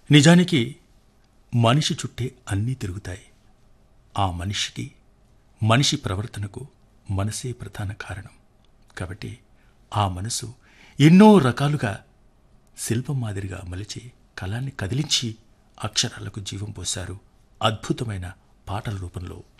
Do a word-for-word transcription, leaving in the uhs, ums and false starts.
నిజానికి మనిషి చుట్టే అన్నీ తిరుగుతాయి. ఆ మనిషికి, మనిషి ప్రవర్తనకు మనసే ప్రధాన కారణం. కాబట్టి ఆ మనసు ఎన్నో రకాలుగా శిల్పం మాదిరిగా మలిచి కళాన్ని కదిలించి అక్షరాలకు జీవం పోశారు అద్భుతమైన పాటల రూపంలో